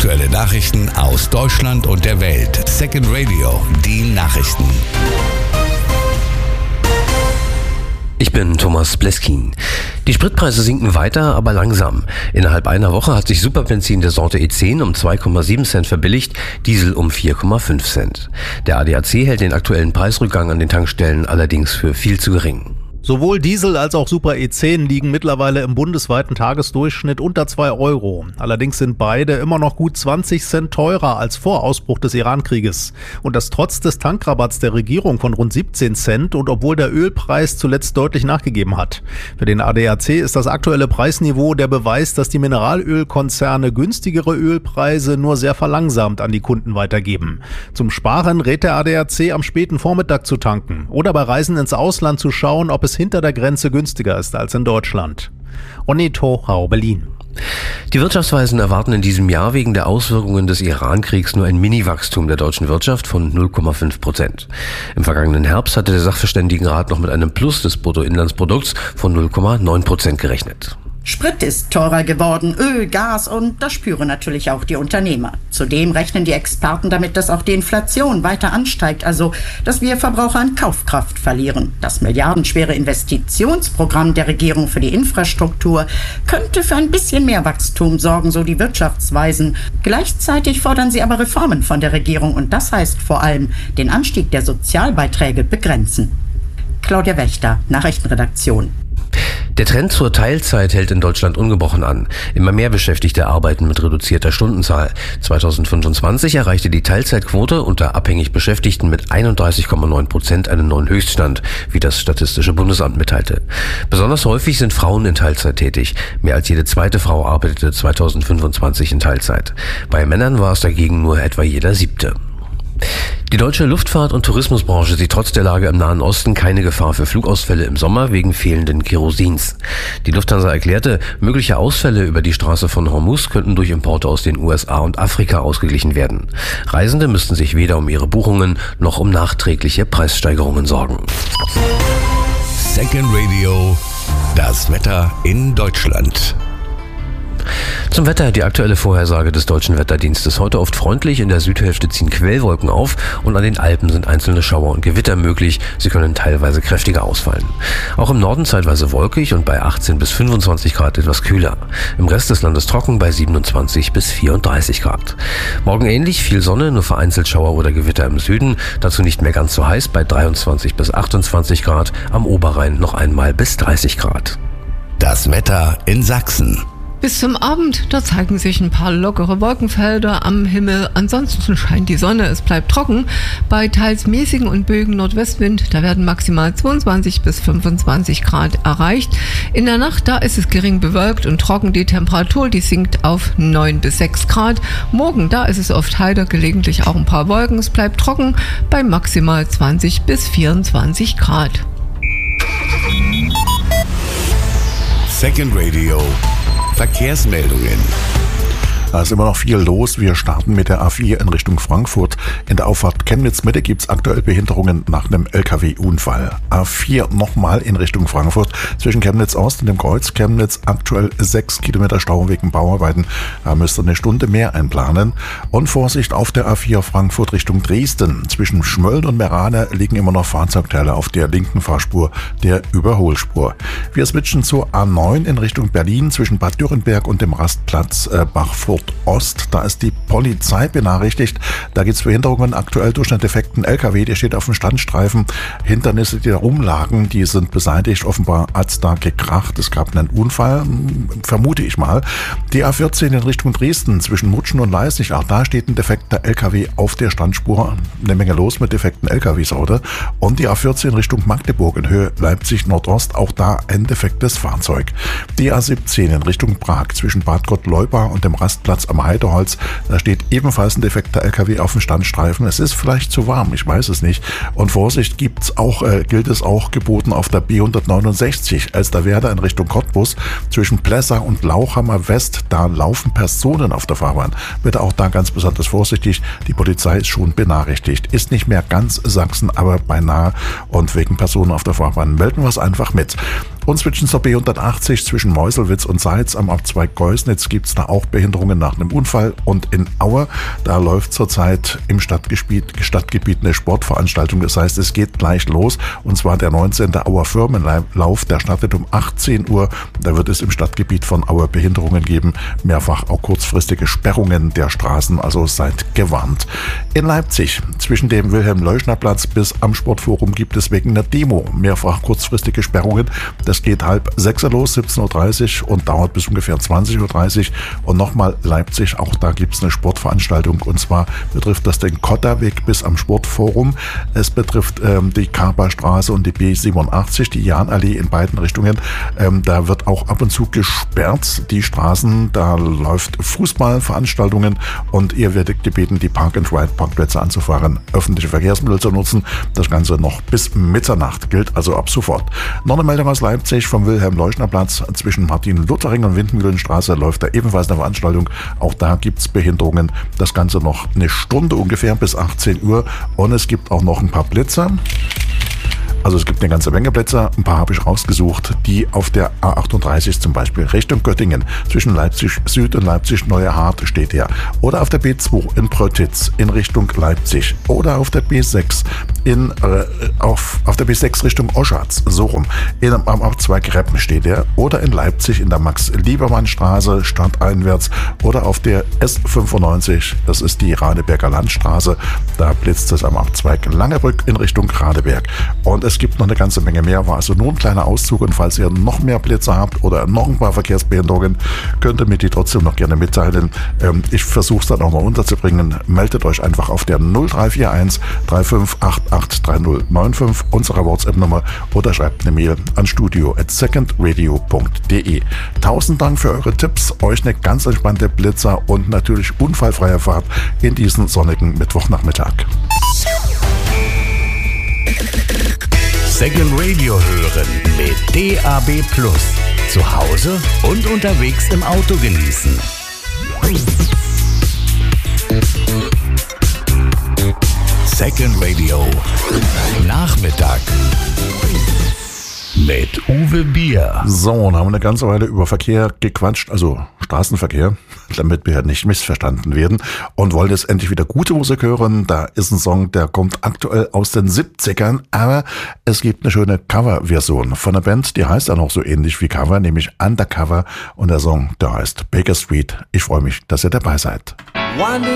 Aktuelle Nachrichten aus Deutschland und der Welt. Second Radio, die Nachrichten. Ich bin Thomas Bleskin. Die Spritpreise sinken weiter, aber langsam. Innerhalb einer Woche hat sich Superbenzin der Sorte E10 um 2,7 Cent verbilligt, Diesel um 4,5 Cent. Der ADAC hält den aktuellen Preisrückgang an den Tankstellen allerdings für viel zu gering. Sowohl Diesel als auch Super E10 liegen mittlerweile im bundesweiten Tagesdurchschnitt unter 2 Euro. Allerdings sind beide immer noch gut 20 Cent teurer als vor Ausbruch des Iran-Krieges. Und das trotz des Tankrabatts der Regierung von rund 17 Cent und obwohl der Ölpreis zuletzt deutlich nachgegeben hat. Für den ADAC ist das aktuelle Preisniveau der Beweis, dass die Mineralölkonzerne günstigere Ölpreise nur sehr verlangsamt an die Kunden weitergeben. Zum Sparen rät der ADAC am späten Vormittag zu tanken oder bei Reisen ins Ausland zu schauen, ob es hinter der Grenze günstiger ist als in Deutschland. Onni Tochau, Berlin. Die Wirtschaftsweisen erwarten in diesem Jahr wegen der Auswirkungen des Iran-Kriegs nur ein Mini-Wachstum der deutschen Wirtschaft von 0,5%. Im vergangenen Herbst hatte der Sachverständigenrat noch mit einem Plus des Bruttoinlandsprodukts von 0,9% gerechnet. Sprit ist teurer geworden, Öl, Gas und das spüren natürlich auch die Unternehmer. Zudem rechnen die Experten damit, dass auch die Inflation weiter ansteigt, also dass wir Verbraucher an Kaufkraft verlieren. Das milliardenschwere Investitionsprogramm der Regierung für die Infrastruktur könnte für ein bisschen mehr Wachstum sorgen, so die Wirtschaftsweisen. Gleichzeitig fordern sie aber Reformen von der Regierung und das heißt vor allem den Anstieg der Sozialbeiträge begrenzen. Claudia Wächter, Nachrichtenredaktion. Der Trend zur Teilzeit hält in Deutschland ungebrochen an. Immer mehr Beschäftigte arbeiten mit reduzierter Stundenzahl. 2025 erreichte die Teilzeitquote unter abhängig Beschäftigten mit 31,9% einen neuen Höchststand, wie das Statistische Bundesamt mitteilte. Besonders häufig sind Frauen in Teilzeit tätig. Mehr als jede zweite Frau arbeitete 2025 in Teilzeit. Bei Männern war es dagegen nur etwa jeder siebte. Die deutsche Luftfahrt- und Tourismusbranche sieht trotz der Lage im Nahen Osten keine Gefahr für Flugausfälle im Sommer wegen fehlenden Kerosins. Die Lufthansa erklärte, mögliche Ausfälle über die Straße von Hormuz könnten durch Importe aus den USA und Afrika ausgeglichen werden. Reisende müssten sich weder um ihre Buchungen noch um nachträgliche Preissteigerungen sorgen. Second Radio, das Wetter in Deutschland. Zum Wetter, die aktuelle Vorhersage des Deutschen Wetterdienstes. Heute oft freundlich, in der Südhälfte ziehen Quellwolken auf und an den Alpen sind einzelne Schauer und Gewitter möglich. Sie können teilweise kräftiger ausfallen. Auch im Norden zeitweise wolkig und bei 18 bis 25 Grad etwas kühler. Im Rest des Landes trocken bei 27 bis 34 Grad. Morgen ähnlich, viel Sonne, nur vereinzelt Schauer oder Gewitter im Süden. Dazu nicht mehr ganz so heiß bei 23 bis 28 Grad. Am Oberrhein noch einmal bis 30 Grad. Das Wetter in Sachsen. Bis zum Abend, da zeigen sich ein paar lockere Wolkenfelder am Himmel. Ansonsten scheint die Sonne, es bleibt trocken. Bei teils mäßigen und böigen Nordwestwind, da werden maximal 22 bis 25 Grad erreicht. In der Nacht, da ist es gering bewölkt und trocken. Die Temperatur, die sinkt auf 9 bis 6 Grad. Morgen, da ist es oft heiter, gelegentlich auch ein paar Wolken. Es bleibt trocken bei maximal 20 bis 24 Grad. Second Radio. Verkehrsmeldungen. Da ist immer noch viel los. Wir starten mit der A4 in Richtung Frankfurt. In der Auffahrt Chemnitz-Mitte gibt es aktuell Behinderungen nach einem LKW-Unfall. A4 nochmal in Richtung Frankfurt. Zwischen Chemnitz-Ost und dem Kreuz Chemnitz aktuell 6 Kilometer Stau wegen Bauarbeiten. Da müsst ihr eine Stunde mehr einplanen. Und Vorsicht auf der A4 Frankfurt Richtung Dresden. Zwischen Schmölln und Merane liegen immer noch Fahrzeugteile auf der linken Fahrspur der Überholspur. Wir switchen zur A9 in Richtung Berlin zwischen Bad Dürrenberg und dem Rastplatz Bachfurt Ost. Da ist die Polizei benachrichtigt. Da gibt es Behinderungen aktuell durch einen defekten LKW. Der steht auf dem Standstreifen. Hindernisse, die da rumlagen, die sind beseitigt. Offenbar hat es da gekracht. Es gab einen Unfall, vermute ich mal. Die A14 in Richtung Dresden zwischen Mutschen und Leisnig. Auch da steht ein defekter LKW auf der Standspur. Eine Menge los mit defekten LKWs heute. Und die A14 in Richtung Magdeburg in Höhe Leipzig Nordost. Auch da ein defektes Fahrzeug. Die A17 in Richtung Prag zwischen Bad Gottleuba und dem Rastplatz am Heideholz. Da steht ebenfalls ein defekter LKW auf dem Standstreifen. Es ist vielleicht zu warm, ich weiß es nicht. Und Vorsicht gilt es auch geboten auf der B169 Elsterwerda in Richtung Cottbus zwischen Plessa und Lauchhammer West. Da laufen Personen auf der Fahrbahn. Bitte auch da ganz besonders vorsichtig. Die Polizei ist schon benachrichtigt. Ist nicht mehr ganz Sachsen, aber beinahe. Und wegen Personen auf der Fahrbahn melden wir es einfach mit. Und zwischen zur B180 zwischen Meuselwitz und Seitz am Abzweig Geusnitz gibt es da auch Behinderungen nach einem Unfall. Und in Aue, da läuft zurzeit im Stadtgebiet eine Sportveranstaltung. Das heißt, es geht gleich los. Und zwar der 19. Auer Firmenlauf, der startet um 18 Uhr. Da wird es im Stadtgebiet von Aue Behinderungen geben. Mehrfach auch kurzfristige Sperrungen der Straßen, also seid gewarnt. In Leipzig, zwischen dem Wilhelm-Leuschner-Platz bis am Sportforum gibt es wegen einer Demo mehrfach kurzfristige Sperrungen. Das geht 5:30 los, 17:30 Uhr und dauert bis ungefähr 20:30 Uhr. Und nochmal Leipzig, auch da gibt es eine Sportveranstaltung. Und zwar betrifft das den Kotterweg bis am Sportforum. Es betrifft die Kaperstraße und die B87, die Jahnallee in beiden Richtungen. Da wird auch ab und zu gesperrt, die Straßen. Da läuft Fußballveranstaltungen und ihr werdet gebeten, die Park-and-Ride-Parkplätze anzufahren, öffentliche Verkehrsmittel zu nutzen. Das Ganze noch bis Mitternacht, gilt also ab sofort. Noch eine Meldung aus Leipzig vom Wilhelm-Leuschner-Platz. Zwischen Martin-Luther-Ring und Windmühlenstraße läuft da ebenfalls eine Veranstaltung. Auch da gibt es Behinderungen. Das Ganze noch eine Stunde ungefähr bis 18 Uhr. Und es gibt auch noch ein paar Blitzer. Also es gibt eine ganze Menge Plätze, ein paar habe ich rausgesucht, die auf der A38 zum Beispiel Richtung Göttingen, zwischen Leipzig Süd und Leipzig Neue Hart steht er. Oder auf der B2 in Prötitz in Richtung Leipzig. Oder auf der B6 auf der B6 Richtung Oschatz, so rum. Am Abzweig Reppen steht er. Oder in Leipzig in der Max-Liebermann-Straße stadteinwärts. Oder auf der S95, das ist die Radeberger Landstraße. Da blitzt es am Abzweig Langebrück in Richtung Radeberg. Und es gibt noch eine ganze Menge mehr, war also nur ein kleiner Auszug. Und falls ihr noch mehr Blitze habt oder noch ein paar Verkehrsbehinderungen, könnt ihr mir die trotzdem noch gerne mitteilen. Ich versuche es dann auch mal unterzubringen. Meldet euch einfach auf der 0341 3588 3095 unserer WhatsApp-Nummer oder schreibt eine Mail an studio@secondradio.de. 1000 Dank für eure Tipps, euch eine ganz entspannte Blitzer und natürlich unfallfreie Fahrt in diesen sonnigen Mittwochnachmittag. Second Radio hören mit DAB+. Zu Hause und unterwegs im Auto genießen. Second Radio Nachmittag mit Uwe Bier. So, und haben eine ganze Weile über Verkehr gequatscht, also Straßenverkehr, damit wir nicht missverstanden werden, und wollen jetzt endlich wieder gute Musik hören. Da ist ein Song, der kommt aktuell aus den 70ern, aber es gibt eine schöne Coverversion von einer Band, die heißt ja noch so ähnlich wie Cover, nämlich Undercover, und der Song, der heißt Baker Street. Ich freue mich, dass ihr dabei seid.